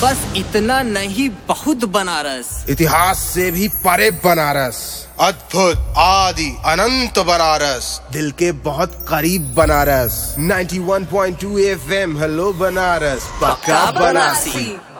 बस इतना नहीं, बहुत बनारस। इतिहास से भी परे बनारस, अद्भुत आदि अनंत बनारस, दिल के बहुत करीब बनारस। 91.2 FM, हेलो बनारस, पक्का बनारसी।